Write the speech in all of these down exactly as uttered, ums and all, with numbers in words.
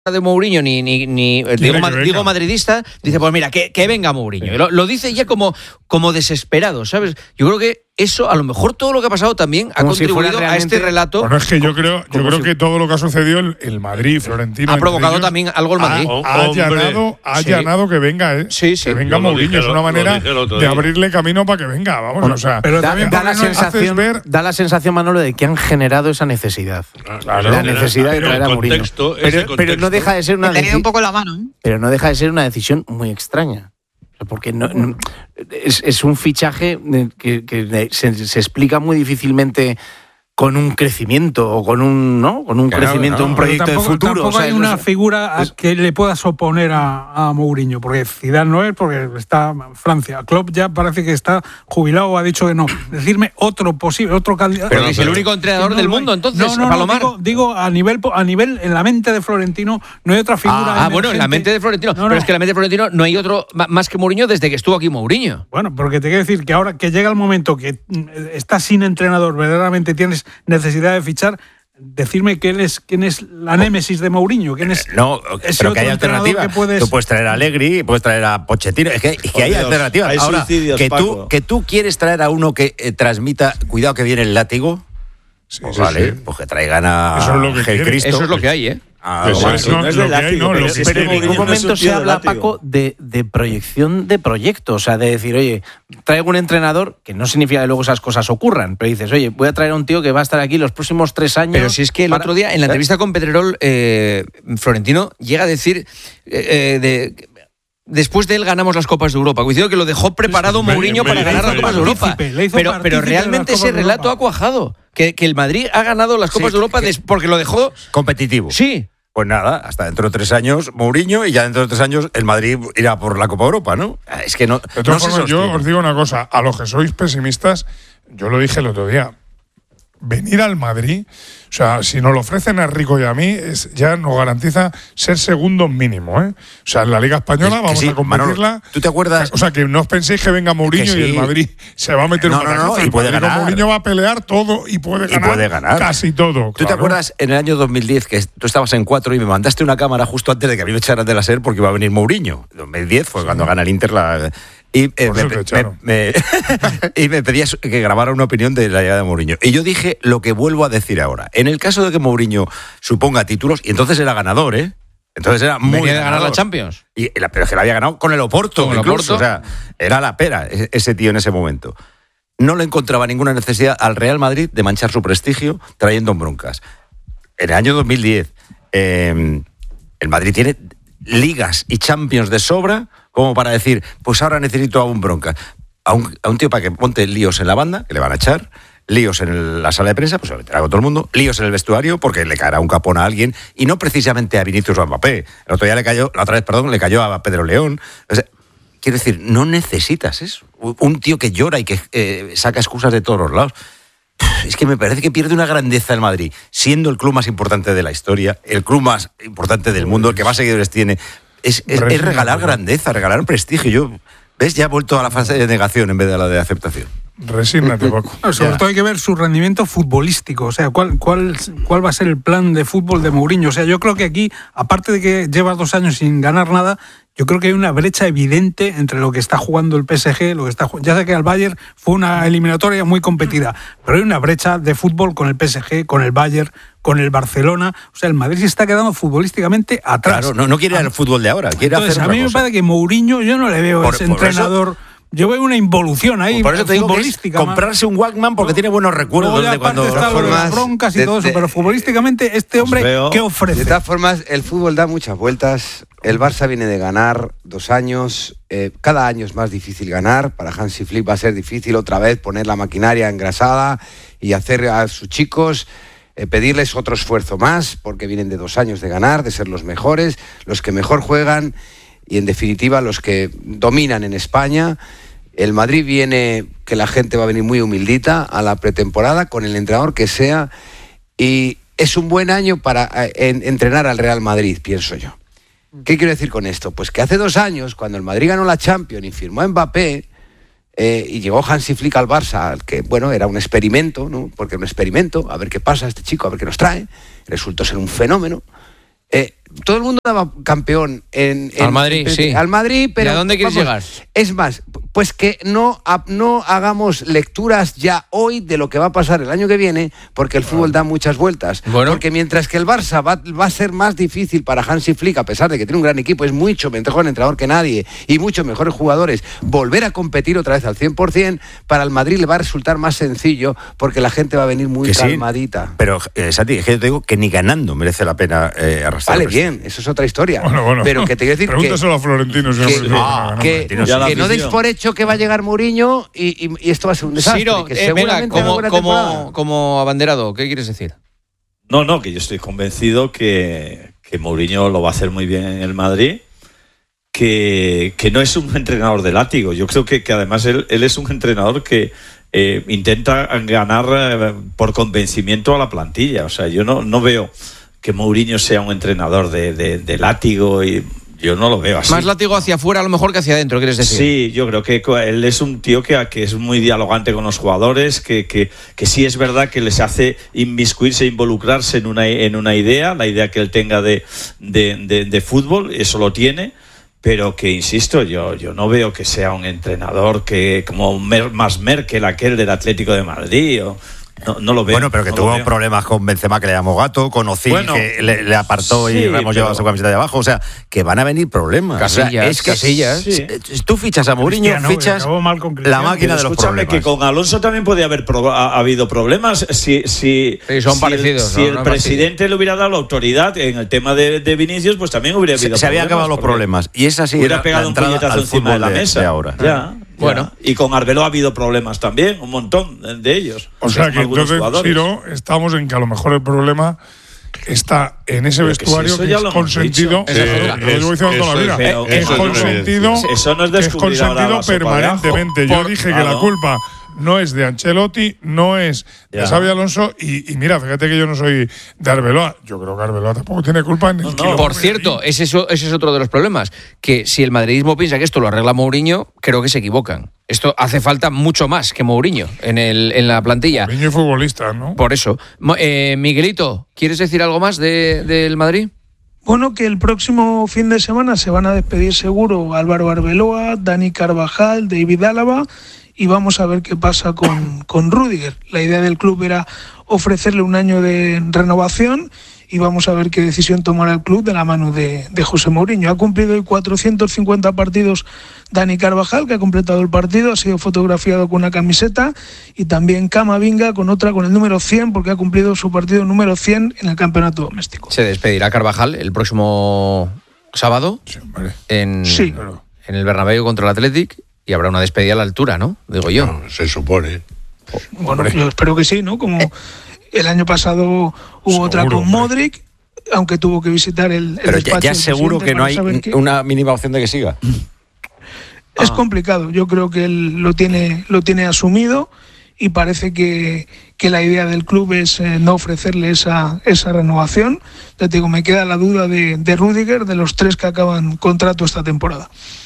de Mourinho ni, ni, ni digo, ma, digo madridista, dice, pues mira, que, que venga Mourinho. Lo, lo dice ya como, como desesperado, ¿sabes? Yo creo que eso, a lo mejor todo lo que ha pasado también ha como contribuido si a este relato. Bueno, es que yo creo, yo creo si... que todo lo que ha sucedido, el, el Madrid, Florentino… Ha provocado ellos, también algo el Madrid. Ha, ha allanado, ha allanado sí. que venga, ¿eh? Sí, sí. Que venga Mourinho, es una manera de abrirle camino para que venga, vamos, bueno, o sea… Pero también da, da, la sensación, ver, da la sensación, Manolo, de que han generado esa necesidad. Claro, la necesidad de traer a Mourinho. Pero, pero no deja de ser una… Me un poco la mano, ¿eh? Pero no deja de ser una decisión muy extraña. Porque no, no, es, es un fichaje que, que se, se explica muy difícilmente con un crecimiento o con un no con un claro, crecimiento, no, un proyecto tampoco, de futuro. Tampoco o sea, hay una es, figura a es, que le puedas oponer a, a Mourinho, porque Zidane no es, porque está Francia. Klopp ya parece que está jubilado o ha dicho que no. Decirme otro posible, otro candidato. Pero es el único entrenador no, del mundo, entonces, no, no, Palomar. No, digo, digo a nivel a nivel en la mente de Florentino no hay otra figura. Ah, bueno, en la mente de Florentino. No, pero no. es que en la mente de Florentino no hay otro más que Mourinho desde que estuvo aquí Mourinho. Bueno, porque te quiero decir que ahora que llega el momento que estás sin entrenador, verdaderamente tienes necesidad de fichar, decirme quién es quién es la némesis de Mourinho, quién es no, pero que hay alternativas. Que puedes... Tú puedes traer a Allegri, puedes traer a Pochettino, es que, es que hay Dios, alternativas. Hay ahora que Paco. tú que tú quieres traer a uno que eh, transmita, cuidado que viene el látigo. Sí, pues sí, vale, sí. Pues que traigan a Eso es lo que Jesucristo. Eso es lo que hay, ¿eh? Ah, pues bueno, eso no es lo que hay, no, pero, lo que pero en quiere. ningún momento no se habla, látigo. Paco, de, de proyección de proyecto. O sea, de decir, oye, traigo un entrenador, que no significa que luego esas cosas ocurran, pero dices, oye, voy a traer a un tío que va a estar aquí los próximos tres años. Pero si es que el para... otro día, en la entrevista con Pedrerol, eh, Florentino llega a decir eh, de... Después de él ganamos las Copas de Europa. Cuidado que lo dejó preparado me, Mourinho me, para me ganar las Copas de Europa. Pero, pero realmente ese relato ha cuajado. Que, que el Madrid ha ganado las Copas sí, de Europa que, des, porque lo dejó competitivo. Sí. Pues nada, hasta dentro de tres años Mourinho y ya dentro de tres años el Madrid irá por la Copa Europa, ¿no? Es que no. De todas no formas, yo os digo una cosa, a los que sois pesimistas, yo lo dije el otro día. Venir al Madrid, o sea, si nos lo ofrecen a Rico y a mí, es, ya nos garantiza ser segundos mínimo, ¿eh? O sea, en la Liga Española es vamos sí, a competirla. Manolo, ¿tú te acuerdas? O sea, que no os penséis que venga Mourinho es que sí. y el Madrid se va a meter no, un no, no, no, y puede ganar. Mourinho va a pelear todo y puede ganar, y puede ganar. casi todo. ¿Tú claro. te acuerdas en el año dos mil diez que tú estabas en cuatro y me mandaste una cámara justo antes de que a mí me echaran de la SER porque iba a venir Mourinho? dos mil diez fue sí. cuando gana el Inter la… Y, eh, me, me, me, y me pedías que grabara una opinión de la llegada de Mourinho. Y yo dije lo que vuelvo a decir ahora. En el caso de que Mourinho suponga títulos, y entonces era ganador, ¿eh? Entonces era muy Venía de ganar la Champions. Y, pero es que la había ganado con el Oporto, con el incluso. Oporto. O sea, era la pera ese tío en ese momento. No le encontraba ninguna necesidad al Real Madrid de manchar su prestigio trayendo broncas. En el año dos mil diez, eh, el Madrid tiene ligas y Champions de sobra como para decir, pues ahora necesito a un bronca. A un, a un tío para que monte líos en la banda, que le van a echar, líos en el, la sala de prensa, pues se lo meterá con todo el mundo, líos en el vestuario, porque le caerá un capón a alguien, y no precisamente a Vinicius o a Mbappé. El otro día le cayó, la otra vez, perdón, le cayó a Pedro León. O sea, quiero decir, no necesitas eso. Un tío que llora y que eh, saca excusas de todos los lados. Es que me parece que pierde una grandeza el Madrid, siendo el club más importante de la historia, el club más importante del mundo, el que más seguidores tiene. Es, es, es regalar grandeza, regalar prestigio. Yo, ¿ves? Ya ha vuelto a la fase de negación en vez de a la de aceptación. Resígnate, Paco. No, sobre ya. todo hay que ver su rendimiento futbolístico, o sea, cuál, cuál, cuál va a ser el plan de fútbol de Mourinho. O sea, yo creo que aquí, aparte de que lleva dos años sin ganar nada, yo creo que hay una brecha evidente entre lo que está jugando el P S G, lo que está ya sé que al Bayern fue una eliminatoria muy competida, pero hay una brecha de fútbol con el P S G, con el Bayern, con el Barcelona. O sea, el Madrid se está quedando futbolísticamente atrás. Claro, no, no quiere ir al fútbol de ahora, quiere Entonces, hacer otra a mí cosa. me parece que Mourinho, yo no le veo por, ese por entrenador. Eso, yo veo una involución ahí. Por eso te digo que es comprarse un Walkman porque no, tiene buenos recuerdos de cuando está lo de las broncas y de, todo eso, de, pero futbolísticamente este hombre veo, ¿qué ofrece? De todas formas, el fútbol da muchas vueltas. El Barça viene de ganar dos años. Eh, cada año es más difícil ganar. Para Hansi Flick va a ser difícil otra vez poner la maquinaria engrasada y hacer a sus chicos eh, pedirles otro esfuerzo más, porque vienen de dos años de ganar, de ser los mejores, los que mejor juegan y en definitiva los que dominan en España. El Madrid viene, que la gente va a venir muy humildita a la pretemporada con el entrenador que sea, y es un buen año para eh, en, entrenar al Real Madrid, pienso yo. ¿Qué quiero decir con esto? Pues que hace dos años, cuando el Madrid ganó la Champions y firmó a Mbappé, eh, y llegó Hansi Flick al Barça, que bueno, era un experimento, ¿no? Porque era un experimento, a ver qué pasa este chico, a ver qué nos trae, resultó ser un fenómeno. Eh, todo el mundo daba campeón en, en al Madrid, en, sí. Al Madrid, pero ¿Y a dónde quieres vamos, llegar? Es más, pues que no, no hagamos lecturas ya hoy de lo que va a pasar el año que viene, porque el fútbol da muchas vueltas. Bueno. Porque mientras que el Barça va, va a ser más difícil para Hansi Flick, a pesar de que tiene un gran equipo, es mucho mejor entrenador que nadie y muchos mejores jugadores, volver a competir otra vez al cien por ciento, para el Madrid le va a resultar más sencillo, porque la gente va a venir muy Que sí, calmadita. pero, eh, Santi, es que yo te digo que ni ganando merece la pena eh, arrastrar. Vale, bien, eso es otra historia. Bueno, bueno. Pero que te quiero decir que, Pregúntaselo a Florentino. Si que, no me ah, que, Florentino, que sí. no deis por hecho que va a llegar Mourinho y, y, y esto va a ser un desastre. Ciro, que eh, venga, seguramente haga como, buena como, temporada. como abanderado, ¿qué quieres decir? No, no, que yo estoy convencido que, que Mourinho lo va a hacer muy bien en el Madrid, que, que no es un entrenador de látigo. Yo creo que, que además él, él es un entrenador que eh, intenta ganar eh, por convencimiento a la plantilla. O sea, yo no, no veo que Mourinho sea un entrenador de, de, de látigo y yo no lo veo así. Más látigo hacia afuera a lo mejor que hacia adentro, ¿quieres decir? Sí, yo creo que él es un tío que, que es muy dialogante con los jugadores, que, que, que sí es verdad que les hace inmiscuirse, involucrarse en una, en una idea, la idea que él tenga de, de, de, de fútbol, eso lo tiene, pero que, insisto, yo, yo no veo que sea un entrenador que como Mer, más Merkel, aquel del Atlético de Madrid, o... No, no lo veo. Bueno, pero que no tuvo problemas con Benzema, que le llamó gato, con Ozil, bueno, que le, le apartó sí, y hemos pero... llevado su camiseta de abajo. O sea, que van a venir problemas. Casillas, o sea, es que Casillas. Sí. Tú fichas a Mourinho, Cristiano, fichas acabó mal con la Cristiano. máquina de los Escúchame, problemas. que con Alonso también podía haber pro- ha, ha habido problemas si, si, Sí, son si parecidos, el, si no, el no es presidente le hubiera dado la autoridad en el tema de, de Vinicius, pues también hubiera habido se, se habían acabado los porque problemas. Y esa sí hubiera era pegado la un entrada puñetazo al encima de la fútbol mesa. de ahora. Ya, ya. Bueno. Y con Arbeloa ha habido problemas también, un montón de ellos. O sea Con que algunos entonces, jugadores. Ciro, estamos en que a lo mejor el problema está en ese Pero que si vestuario eso que, ya es lo hemos consentido. dicho. Esa es Eh, otra. lo llevo diciendo toda la vida. pero Es eso es consentido, Eso no es que es descubrir ahora consentido la sopa de ajo. permanentemente. Yo Por- dije que Claro. la culpa no es de Ancelotti, no es de Ya. Xabi Alonso. Y, y mira, fíjate que yo no soy de Arbeloa. Yo creo que Arbeloa tampoco tiene culpa en el No, no. quilombo Por que cierto, hay. ese es, ese es otro de los problemas, que si el madridismo piensa que esto lo arregla Mourinho, creo que se equivocan. Esto hace falta mucho más que Mourinho en, el, en la plantilla. Niño y futbolista, ¿no? Por eso. Mo- eh, Miguelito, ¿quieres decir algo más de, del Madrid? Bueno, que el próximo fin de semana se van a despedir seguro Álvaro Arbeloa, Dani Carvajal, David Álava, y vamos a ver qué pasa con, con Rüdiger. La idea del club era ofrecerle un año de renovación y vamos a ver qué decisión tomará el club de la mano de, de José Mourinho. Ha cumplido hoy cuatrocientos cincuenta partidos Dani Carvajal, que ha completado el partido, ha sido fotografiado con una camiseta, y también Camavinga con otra, con el número cien, porque ha cumplido su partido número cien en el campeonato doméstico. Se despedirá Carvajal el próximo sábado Sí, hombre. en, Sí. Claro. en el Bernabéu contra el Athletic, y habrá una despedida a la altura, ¿no? Digo yo. No, se supone. Bueno, yo espero que sí, ¿no? Como el año pasado hubo Seguro, otra con hombre. Modric, aunque tuvo que visitar el, el Pero ya, despacho ya del seguro presidente que no para hay saber qué- una mínima opción de que siga. Es complicado, yo creo que él lo tiene, lo tiene asumido, y parece que, que la idea del club es eh, no ofrecerle esa, esa renovación. Ya te digo, me queda la duda de, de Rüdiger, de los tres que acaban contrato esta temporada.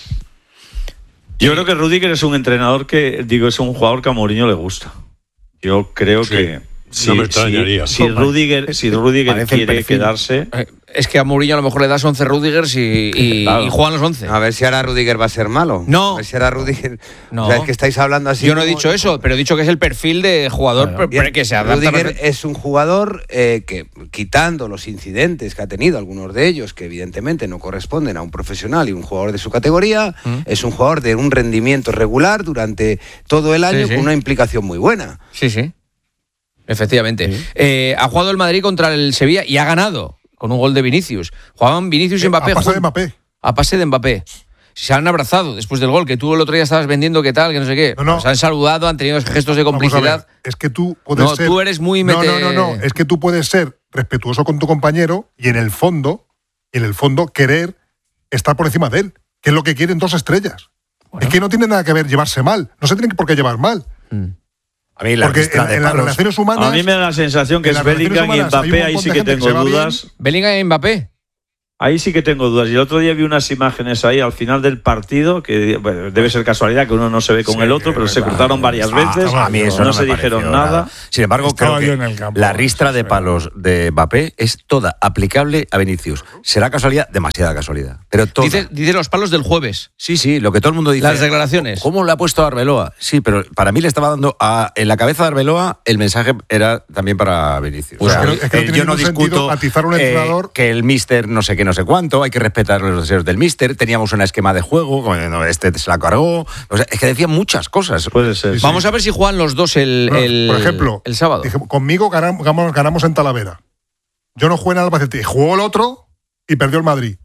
Yo creo que Rüdiger es un entrenador que, digo, es un jugador que a Mourinho le gusta. Yo creo Sí, que no si, me extrañaría. si, si Rüdiger, si Rüdiger Parece el quiere perfil. quedarse, Eh, Es que a Mourinho a lo mejor le das once Rüdigers y, y, Claro. y juegan los once. A ver si ahora Rüdiger va a ser malo. No. A ver si ahora Rüdiger. No. O sea, es que estáis hablando así. Yo no he como- dicho eso, pero he dicho que es el perfil de jugador Bien, pre- que se adapta. Rüdiger perfecto. es un jugador eh, que, quitando los incidentes que ha tenido, algunos de ellos que evidentemente no corresponden a un profesional y un jugador de su categoría, ¿Mm? es un jugador de un rendimiento regular durante todo el año, Sí, sí. con una implicación muy buena. Sí, sí. Efectivamente. Eh, ha jugado el Madrid contra el Sevilla y ha ganado con un gol de Vinicius. Jugaban Vinicius y Eh, Mbappé. a pase de jun- Mbappé. A pase de Mbappé. Se han abrazado después del gol, que tú el otro día estabas vendiendo, qué tal, que no sé qué. No, no. Se han saludado, han tenido gestos de Vamos a ver, complicidad. es que tú puedes No, ser. tú eres muy no, mete- no, no, no. Es que tú puedes ser respetuoso con tu compañero y en el fondo, y en el fondo, querer estar por encima de él, que es lo que quieren dos estrellas. Es que no tiene nada que ver llevarse mal. No se tienen por qué llevar mal. A mí la Porque lista en, de en las palos- relaciones humanas. a mí me da la sensación que en es las relaciones Bellingham y humanas hay un Mbappé, ahí montón sí de que gente que tengo se va bien. dudas. Bellingham y Mbappé. Ahí sí que tengo dudas. Y el otro día vi unas imágenes ahí al final del partido, que bueno, debe ser casualidad que uno no se ve con sí, el otro, pero se cruzaron varias ah, veces, a mí eso no, no se dijeron nada. nada. Sin embargo, Estaba creo que campo, la ristra de palos de Mbappé es toda aplicable a Vinicius. ¿Será casualidad? Demasiada casualidad. Pero toda. Dice, dice los palos del jueves. Sí, sí, lo que todo el mundo dice. Las declaraciones. ¿Cómo le ha puesto a Arbeloa? Sí, pero para mí le estaba dando a, en la cabeza de Arbeloa el mensaje era también para Vinicius. Pues o sea, es que, es que no eh, yo no discuto atizar un entrenador eh, que el míster no sé qué, no sé cuánto, hay que respetar los deseos del míster, teníamos un esquema de juego, bueno, este se la cargó, o sea, es que decía muchas cosas. Puede ser. Vamos sí. a ver si juegan los dos el, no, el por ejemplo, el sábado. Dije, conmigo ganamos, ganamos en Talavera. Yo no jugué en Albacete, jugó el otro y perdió el Madrid.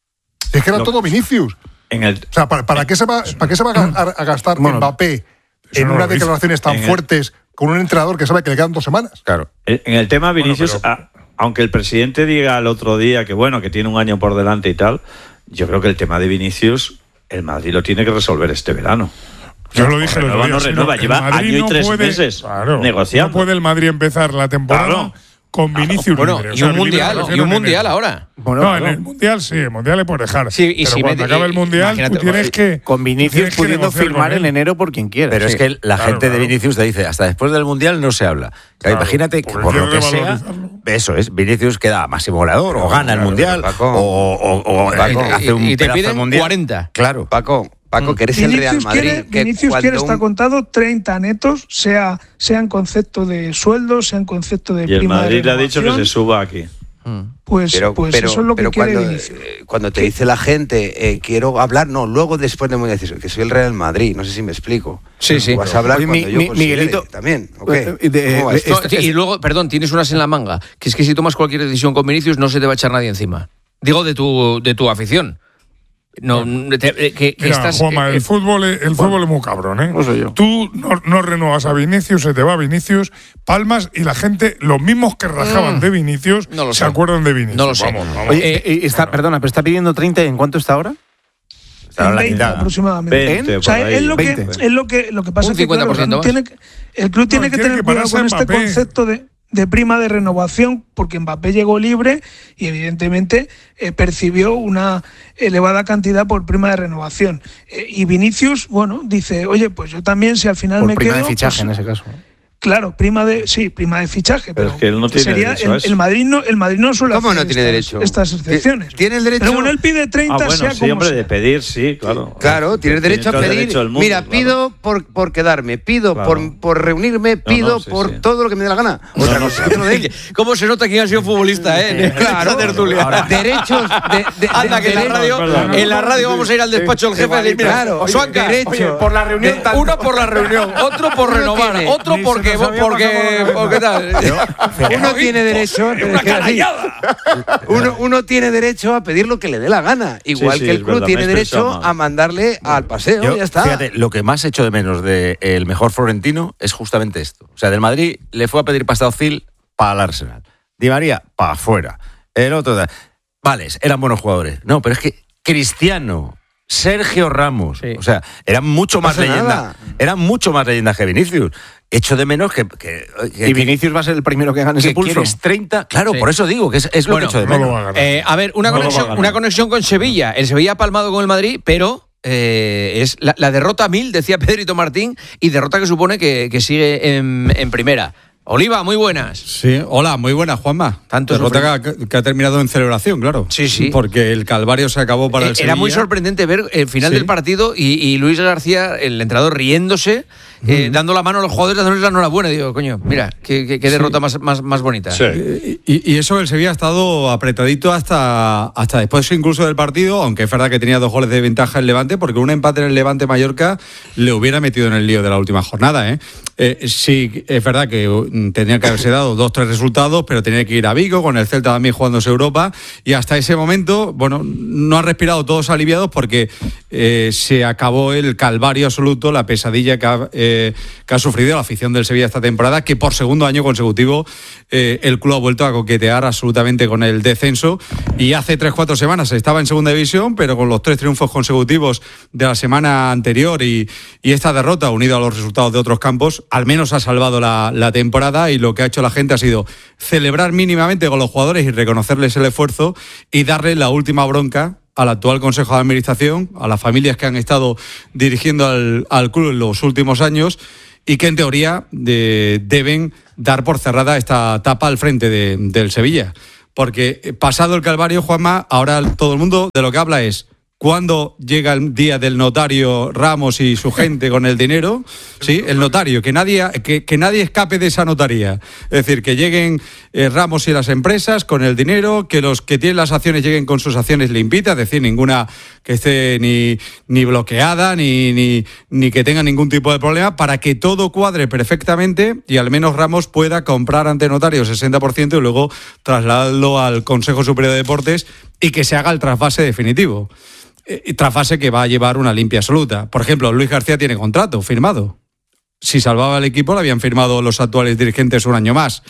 Es que era lo, todo Vinicius. En el, o sea, ¿para, para, qué se va, ¿para qué se va a, a gastar bueno, Mbappé en no unas declaraciones tan fuertes el, con un entrenador que sabe que le quedan dos semanas? Claro. En el tema Vinicius, bueno, pero, a, aunque el presidente diga el otro día que bueno, que tiene un año por delante y tal, yo creo que el tema de Vinicius, el Madrid lo tiene que resolver este verano. Yo lo dije, renueva, no renueva, lleva año y tres puede, meses claro, negociando. No puede el Madrid empezar la temporada claro. con Vinicius bueno, libre. Y, o sea, un mundial, y un mundial ahora. Bueno, no, claro. en el mundial sí, el mundial le puede dejar. Sí, y pero si cuando me, acabe el mundial, tú tienes que. Con Vinicius pudiendo firmar en enero por quien quiera. Pero sí. es que la claro, gente claro. de Vinicius te dice, hasta después del mundial no se habla. Claro, imagínate que por lo que sea, eso es, Vinicius queda máximo goleador, o gana el mundial, Paco, o, o, o Paco, hace un y te pedazo piden mundial. cuarenta. Claro. Paco. Paco, que eres Vinicius el Real Madrid. Quiere, que Vinicius quiere estar un... contado treinta netos, sea, sea en concepto de sueldo, sea en concepto de y prima el Madrid de le ha dicho que se suba aquí. Pues, pero, pues pero, eso es lo que pero quiere cuando, Vinicius. Cuando te ¿Qué? dice la gente, eh, quiero hablar, no, luego después de muy decir que soy el Real Madrid, no sé si me explico. Sí, sí. Vas a hablar Oye, cuando mi, yo mi, considere Miguelito, también. Okay. De, de, no, este, y luego, perdón, tienes unas en la manga, que es que si tomas cualquier decisión con Vinicius no se te va a echar nadie encima. Digo de tu, de tu afición. No, te, que, que Mira, estás, Juanma, eh, el fútbol, el bueno, fútbol es muy cabrón, ¿eh? No soy yo. Tú no, no renuevas a Vinicius, se te va Vinicius, palmas y la gente, los mismos que rajaban mm, de Vinicius, no se sé. acuerdan de Vinicius. No lo sé. Vamos, vamos. Oye, eh, está, perdona, pero está pidiendo treinta, ¿en cuánto está ahora? En veinte aproximadamente. veinte, o sea, es lo que veinte. es lo que lo que pasa un es que claro, cincuenta por ciento tiene, el club tiene no, que tener que cuidado con este Mbappé. concepto de de prima de renovación, porque Mbappé llegó libre y evidentemente eh, percibió una elevada cantidad por prima de renovación. Eh, y Vinicius, bueno, dice, oye, pues yo también, si al final por me prima quedo... de fichaje pues, en ese caso. Claro, prima de sí, prima de fichaje, pero, pero es que él no tiene sería derecho a el, eso. el Madrid no el Madrid no suele ¿Cómo hacer no tiene estas, derecho? estas excepciones. Tiene el derecho. Pero bueno, él pide treinta, ah, bueno, sea sí, como hombre, sea. de pedir, sí, claro. Claro, tienes derecho a Tiene pedir. derecho mundo, Mira, claro. pido por, por quedarme, pido Claro. por, por reunirme, pido no, sí, por sí. todo lo que me dé la gana. No, Otra no, cosa sí. que no den. ¿Cómo se nota quién ha sido futbolista, eh? En Claro, esta tertulia. ahora, derechos de, de, Anda, de, que en la de, radio, perdón. en la radio vamos a ir al despacho del jefe a decir, mira, Claro, oye, Suanca, derecho. oye, por la reunión eh, tanto. uno por la reunión, otro por Uno renovar, tiene. otro Ni porque se nos había porque pasado por la porque tal. Uno tiene derecho, una canallada. uno, uno tiene derecho a pedir lo que le dé la gana, igual Sí, sí, que el es club verdad, tiene me he derecho expresado mal. a mandarle al paseo, Yo, ya está. Fíjate, lo que más echo de menos del mejor florentino es justamente esto. O sea, del Madrid le fue a pedir pasta a Ozil para el Arsenal. Di María, para afuera. El otro, vale, eran buenos jugadores. No, pero es que Cristiano, Sergio Ramos, Sí. o sea, eran mucho No más pasa leyendas. nada. Eran mucho más leyendas que Vinicius. Echo de menos que. que, que Y Vinicius va a ser el primero que gane ese que pulso. quieres treinta. Claro, Sí. por eso digo que es, es lo Bueno, que echo de No menos. lo va a ganar. Eh, a ver, una, No lo va a conexión, ganar. una conexión con Sevilla. El Sevilla ha palmado con el Madrid, pero eh, es la, la derrota mil, decía Pedrito Martín, y derrota que supone que, que sigue en, en primera. Oliva, muy buenas. Sí, hola, muy buenas, Juanma. Tanto Derrota que, ha- que ha terminado en celebración, claro. Sí, sí. Porque el calvario se acabó para el Eh, Sevilla. Era muy sorprendente ver el final Sí. del partido y, y Luis García, el entrenador, riéndose, eh, dando la mano a los jugadores, dándoles la enhorabuena. Digo, coño, mira, qué, qué- qué derrota más, más, más bonita. Sí. Eh, Y, y eso el Sevilla ha estado apretadito hasta, hasta después incluso del partido, aunque es verdad que tenía dos goles de ventaja el Levante, porque un empate en el Levante-Mallorca le hubiera metido en el lío de la última jornada. ¿eh? Eh, sí, es verdad que mm, tenía que haberse dado dos, tres resultados, pero tenía que ir a Vigo, con el Celta también jugándose Europa, y hasta ese momento, bueno, no han respirado todos aliviados porque eh, se acabó el calvario absoluto, la pesadilla que ha, eh, que ha sufrido la afición del Sevilla esta temporada, que por segundo año consecutivo eh, el club ha vuelto a coquetear absolutamente con el descenso, y hace tres, cuatro semanas estaba en segunda división, pero con los tres triunfos consecutivos de la semana anterior y, y esta derrota, unido a los resultados de otros campos, al menos ha salvado la, la temporada, y lo que ha hecho la gente ha sido celebrar mínimamente con los jugadores y reconocerles el esfuerzo y darle la última bronca al actual Consejo de Administración, a las familias que han estado dirigiendo al, al club en los últimos años y que en teoría de, deben dar por cerrada esta etapa al frente de, del Sevilla. Porque pasado el calvario, Juanma, ahora todo el mundo de lo que habla es ¿cuándo llega el día del notario Ramos y su gente con el dinero? Sí, el notario, que nadie, que, que nadie escape de esa notaría. Es decir, que lleguen eh, Ramos y las empresas con el dinero, que los que tienen las acciones lleguen con sus acciones limpitas, es decir, ninguna que esté ni, ni bloqueada, ni, ni, ni que tenga ningún tipo de problema, para que todo cuadre perfectamente y al menos Ramos pueda comprar ante notario sesenta por ciento y luego trasladarlo al Consejo Superior de Deportes y que se haga el trasvase definitivo. Eh, trasvase que va a llevar una limpia absoluta. Por ejemplo, Luis García tiene contrato firmado. Si salvaba el equipo, lo habían firmado los actuales dirigentes un año más.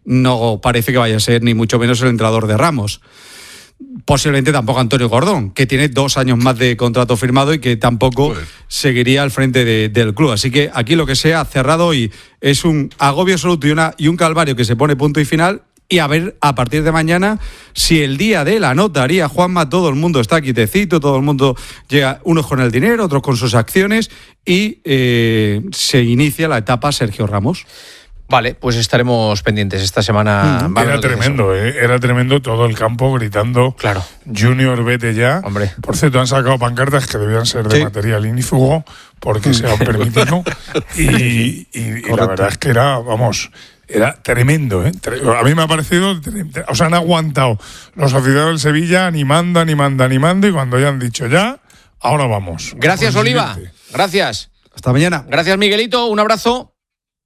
No parece que vaya a ser ni mucho menos el entrenador de Ramos. Posiblemente tampoco Antonio Gordón, que tiene dos años más de contrato firmado y que tampoco Joder. seguiría al frente de, del club. Así que aquí lo que se ha cerrado y es un agobio absoluto y, una, y un calvario que se pone punto y final. Y a ver, a partir de mañana, si el día de la notaría, Juanma, todo el mundo está quitecito, todo el mundo llega, unos con el dinero, otros con sus acciones, y eh, se inicia la etapa Sergio Ramos. Vale, pues estaremos pendientes esta semana. Mm, era tremendo, eh, era tremendo todo el campo gritando, claro. Junior, vete ya. Hombre. Por cierto, han sacado pancartas que debían ser de sí. material ignífugo, porque se han permitido, y, y, y la verdad es que era, vamos... Era tremendo, ¿eh? A mí me ha parecido... O sea, han aguantado los aficionados del Sevilla animando, animando, animando, y cuando ya han dicho ya, ahora vamos. Gracias, Oliva. Gracias. Hasta mañana. Gracias, Miguelito. Un abrazo.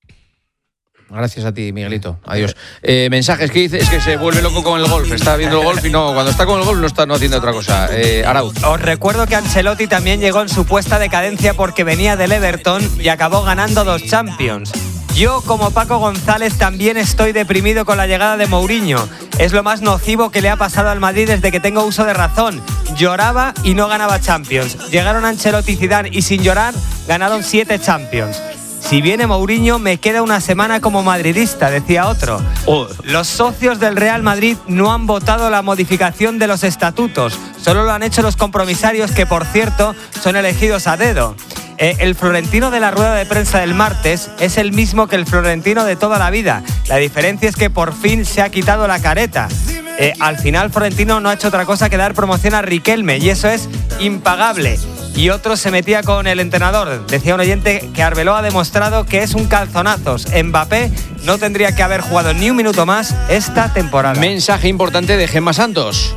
Gracias a ti, Miguelito. Adiós. Eh, mensajes que dice, es que se vuelve loco con el golf. Está viendo el golf y no, cuando está con el golf no está no haciendo otra cosa. Eh, Arauz. Os recuerdo que Ancelotti también llegó en supuesta decadencia porque venía del Everton y acabó ganando dos Champions. Yo, como Paco González, también estoy deprimido con la llegada de Mourinho. Es lo más nocivo que le ha pasado al Madrid desde que tengo uso de razón. Lloraba y no ganaba Champions. Llegaron Ancelotti y Zidane y sin llorar ganaron siete Champions. Si viene Mourinho, me queda una semana como madridista, decía otro. Oh. Los socios del Real Madrid no han votado la modificación de los estatutos. Solo lo han hecho los compromisarios, que por cierto son elegidos a dedo. Eh, el Florentino de la rueda de prensa del martes es el mismo que el Florentino de toda la vida. La diferencia es que por fin se ha quitado la careta. Eh, al final Florentino no ha hecho otra cosa que dar promoción a Riquelme, y eso es impagable. Y otro se metía con el entrenador. Decía un oyente que Arbeloa ha demostrado que es un calzonazos. Mbappé no tendría que haber jugado ni un minuto más esta temporada. Mensaje importante de Gemma Santos.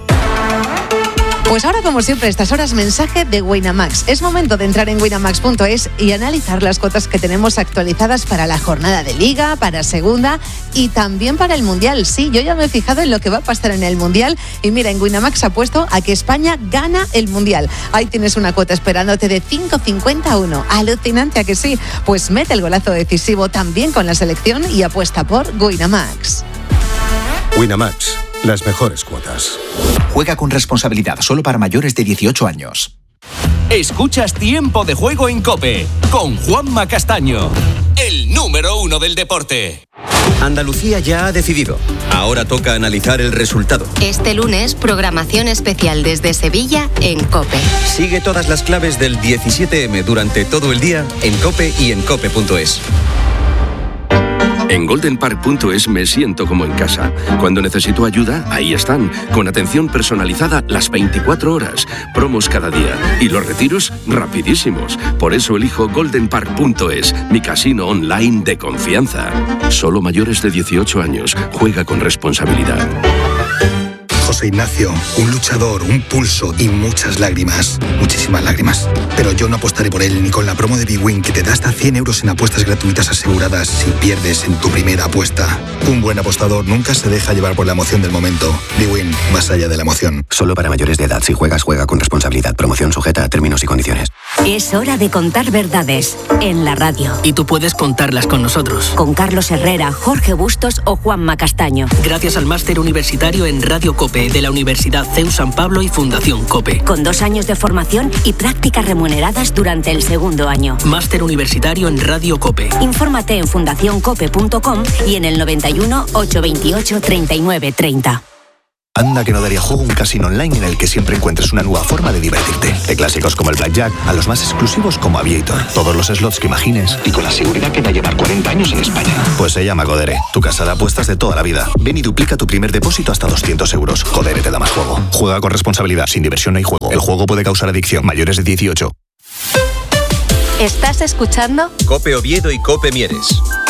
Pues ahora, como siempre, a estas horas, mensaje de Winamax. Es momento de entrar en winamax punto es y analizar las cuotas que tenemos actualizadas para la jornada de Liga, para Segunda y también para el Mundial. Sí, yo ya me he fijado en lo que va a pasar en el Mundial y mira, en Winamax apuesto a que España gana el Mundial. Ahí tienes una cuota esperándote de cinco cincuenta y uno. Alucinante, ¿a que sí? Pues mete el golazo decisivo también con la selección y apuesta por Winamax. Winamax. Las mejores cuotas. Juega con responsabilidad, solo para mayores de dieciocho años. Escuchas Tiempo de Juego en COPE con Juanma Castaño, el número uno del deporte. Andalucía ya ha decidido. Ahora toca analizar el resultado. Este lunes, programación especial desde Sevilla en COPE. Sigue todas las claves del diecisiete eme durante todo el día en COPE y en cope punto es. En golden park punto es me siento como en casa. Cuando necesito ayuda, ahí están, con atención personalizada las veinticuatro horas, promos cada día y los retiros rapidísimos. Por eso elijo golden park punto es, mi casino online de confianza. Solo mayores de dieciocho años. Juega con responsabilidad. José Ignacio, un luchador, un pulso y muchas lágrimas, muchísimas lágrimas. Pero yo no apostaré por él ni con la promo de bwin que te da hasta cien euros en apuestas gratuitas aseguradas si pierdes en tu primera apuesta. Un buen apostador nunca se deja llevar por la emoción del momento. bwin, más allá de la emoción. Solo para mayores de edad. Si juegas, juega con responsabilidad. Promoción sujeta a términos y condiciones. Es hora de contar verdades en la radio. Y tú puedes contarlas con nosotros. Con Carlos Herrera, Jorge Bustos o Juanma Castaño. Gracias al máster universitario en Radio COPE de la Universidad C E U San Pablo y Fundación COPE. Con dos años de formación y prácticas remuneradas durante el segundo año. Máster universitario en Radio COPE. Infórmate en fundación cope punto com y en el noventa y uno, ochocientos veintiocho, treinta y nueve treinta. Anda que no daría juego un casino online en el que siempre encuentres una nueva forma de divertirte. De clásicos como el Blackjack a los más exclusivos como Aviator. Todos los slots que imagines y con la seguridad que da llevar cuarenta años en España. Pues se llama Codere, tu casa de apuestas de toda la vida. Ven y duplica tu primer depósito hasta doscientos euros. Codere te da más juego. Juega con responsabilidad. Sin diversión no hay juego. El juego puede causar adicción. Mayores de dieciocho. ¿Estás escuchando? Cope Oviedo y Cope Mieres.